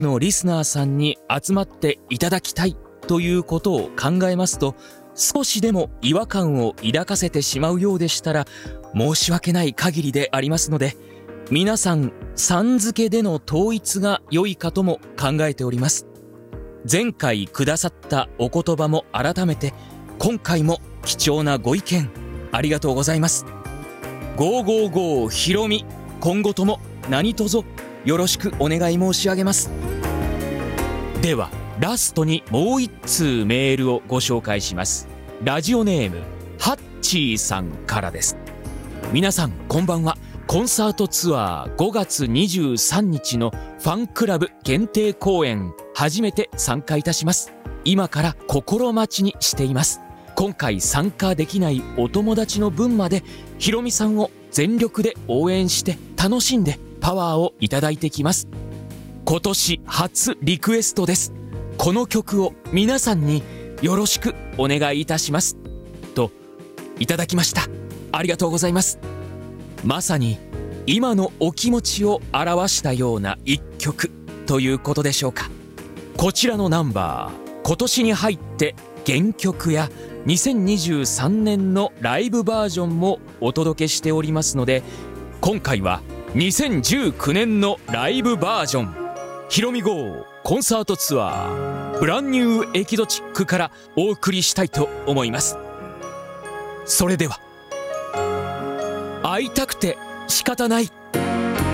のリスナーさんに集まっていただきたいということを考えますと、少しでも違和感を抱かせてしまうようでしたら申し訳ない限りでありますので、皆さんさん付けでの統一が良いかとも考えております。前回くださったお言葉も改めて、今回も貴重なご意見ありがとうございます。555ひろみ、今後とも何卒よろしくお願い申し上げます。ではラストにもう一通メールをご紹介します。ラジオネームハッチーさんからです。皆さんこんばんは。コンサートツアー5月23日のファンクラブ限定公演、初めて参加いたします。今から心待ちにしています。今回参加できないお友達の分までひろみさんを全力で応援して楽しんでパワーをいただいてきます。今年初リクエストです。この曲を皆さんによろしくお願いいたしますといただきました。ありがとうございます。まさに今のお気持ちを表したような一曲ということでしょうか。こちらのナンバー、今年に入って原曲や2023年のライブバージョンもお届けしておりますので、今回は2019年のライブバージョン、ひろみ号コンサートツアーブランニューエキゾチックからお送りしたいと思います。それでは、会いたくて仕方ない。